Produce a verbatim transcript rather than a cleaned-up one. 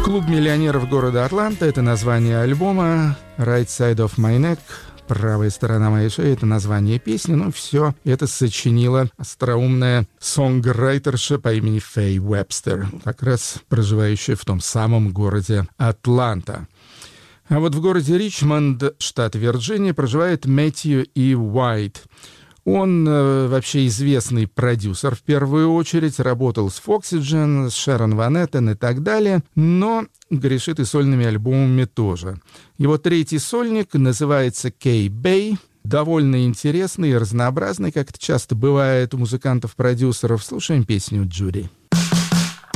Клуб миллионеров города Атланта — это название альбома. Right Side of My Neck — правая сторона моей шеи — это название песни. Ну, все это сочинила остроумная сонграйтерша по имени Фэй Уэбстер, как раз проживающая в том самом городе Атланта. А вот в городе Ричмонд, штат Вирджиния, проживает Мэтью И. Уайт. Он э, вообще известный продюсер в первую очередь, работал с Foxygen, с Шерон Ван Эттен и так далее, но грешит и сольными альбомами тоже. Его третий сольник называется K-Bay, довольно интересный и разнообразный, как это часто бывает у музыкантов-продюсеров. Слушаем песню «Джуди».